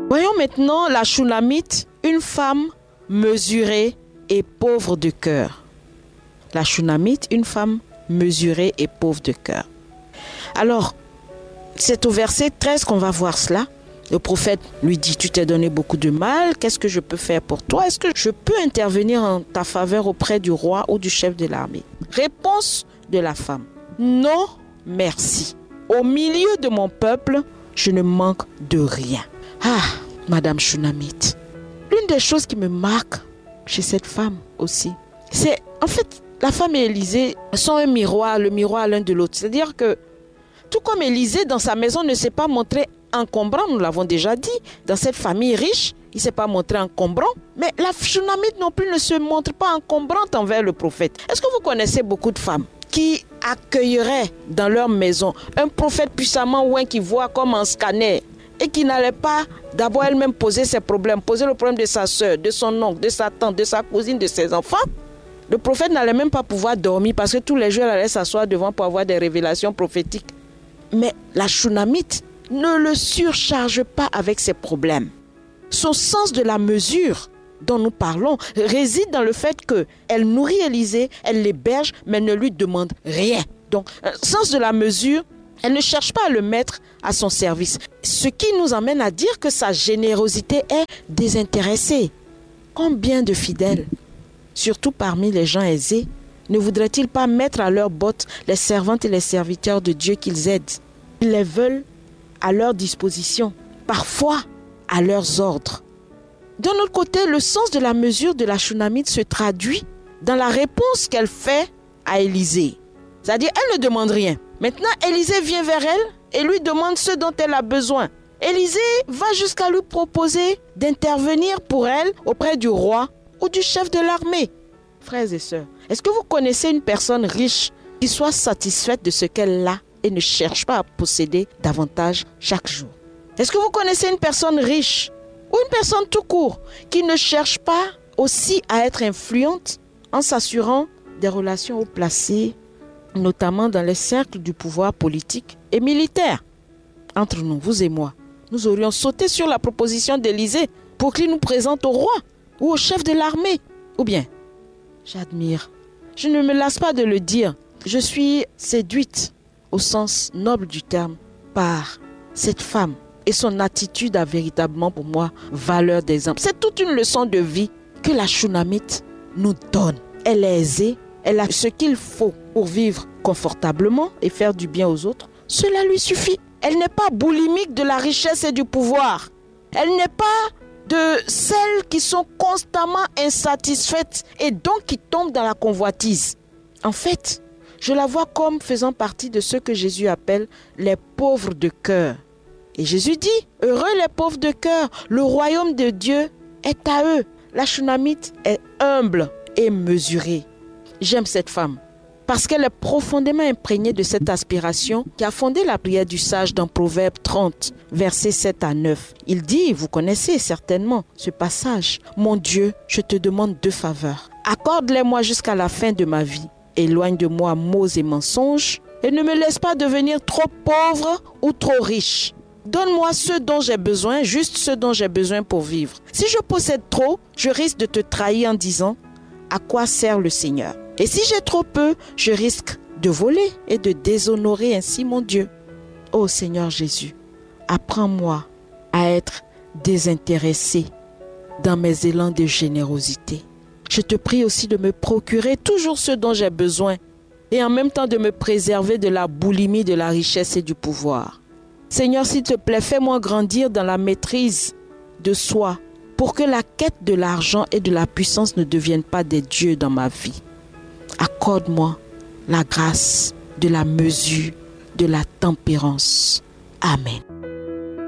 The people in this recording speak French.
Voyons maintenant la Shunammite, une femme mesurée et pauvre de cœur. La Shunammite, une femme mesurée et pauvre de cœur. Alors, c'est au verset 13 qu'on va voir cela. Le prophète lui dit, tu t'es donné beaucoup de mal, qu'est-ce que je peux faire pour toi? Est-ce que je peux intervenir en ta faveur auprès du roi ou du chef de l'armée? Réponse de la femme, non, merci. Au milieu de mon peuple, je ne manque de rien. Ah, Madame Shunammite, l'une des choses qui me marque chez cette femme aussi, c'est en fait, la femme et Élisée sont un miroir, le miroir l'un de l'autre. C'est-à-dire que tout comme Élisée dans sa maison ne s'est pas montré encombrant, nous l'avons déjà dit, dans cette famille riche, il ne s'est pas montré encombrant, mais la Shunammite non plus ne se montre pas encombrante envers le prophète. Est-ce que vous connaissez beaucoup de femmes qui accueilleraient dans leur maison un prophète puissamment oint qui voit comme un scanner et qui n'allait pas d'abord elle-même poser ses problèmes, poser le problème de sa soeur, de son oncle, de sa tante, de sa cousine, de ses enfants? Le prophète n'allait même pas pouvoir dormir parce que tous les jours elle allait s'asseoir devant pour avoir des révélations prophétiques. Mais la Shunammite ne le surcharge pas avec ses problèmes. Son sens de la mesure dont nous parlons réside dans le fait qu'elle nourrit Élisée, elle l'héberge, mais elle ne lui demande rien. Donc, sens de la mesure, elle ne cherche pas à le mettre à son service. Ce qui nous amène à dire que sa générosité est désintéressée. Combien de fidèles, surtout parmi les gens aisés, ne voudraient-ils pas mettre à leurs bottes les servantes et les serviteurs de Dieu qu'ils aident? Ils les veulent à leur disposition, parfois à leurs ordres. D'un autre côté, le sens de la mesure de la Shunammite se traduit dans la réponse qu'elle fait à Élisée. C'est-à-dire, elle ne demande rien. Maintenant, Élisée vient vers elle et lui demande ce dont elle a besoin. Élisée va jusqu'à lui proposer d'intervenir pour elle auprès du roi ou du chef de l'armée. Frères et sœurs, est-ce que vous connaissez une personne riche qui soit satisfaite de ce qu'elle a et ne cherche pas à posséder davantage chaque jour? Est-ce que vous connaissez une personne riche ou une personne tout court qui ne cherche pas aussi à être influente en s'assurant des relations haut placées, notamment dans les cercles du pouvoir politique et militaire? Entre nous, vous et moi, nous aurions sauté sur la proposition d'Élisée pour qu'il nous présente au roi ou au chef de l'armée. Ou bien, j'admire, je ne me lasse pas de le dire, je suis séduite au sens noble du terme par cette femme et son attitude a véritablement pour moi valeur d'exemple. C'est toute une leçon de vie que la Shunammite nous donne. Elle est aisée, elle a ce qu'il faut pour vivre confortablement et faire du bien aux autres. Cela lui suffit. Elle n'est pas boulimique de la richesse et du pouvoir. Elle n'est pas de celles qui sont constamment insatisfaites et donc qui tombent dans la convoitise. En fait, je la vois comme faisant partie de ceux que Jésus appelle les pauvres de cœur. Et Jésus dit, heureux les pauvres de cœur, le royaume de Dieu est à eux. La Shunammite est humble et mesurée. J'aime cette femme parce qu'elle est profondément imprégnée de cette aspiration qui a fondé la prière du sage dans Proverbe 30, versets 7 à 9. Il dit, vous connaissez certainement ce passage, « Mon Dieu, je te demande 2 faveurs. Accorde-les-moi jusqu'à la fin de ma vie. Éloigne de moi maux et mensonges et ne me laisse pas devenir trop pauvre ou trop riche. Donne-moi ce dont j'ai besoin, juste ce dont j'ai besoin pour vivre. Si je possède trop, je risque de te trahir en disant « À quoi sert le Seigneur ?» Et si j'ai trop peu, je risque de voler et de déshonorer ainsi mon Dieu. Ô Seigneur Jésus, apprends-moi à être désintéressé dans mes élans de générosité. Je te prie aussi de me procurer toujours ce dont j'ai besoin et en même temps de me préserver de la boulimie de la richesse et du pouvoir. Seigneur, s'il te plaît, fais-moi grandir dans la maîtrise de soi pour que la quête de l'argent et de la puissance ne deviennent pas des dieux dans ma vie. Accorde-moi la grâce de la mesure, de la tempérance. Amen.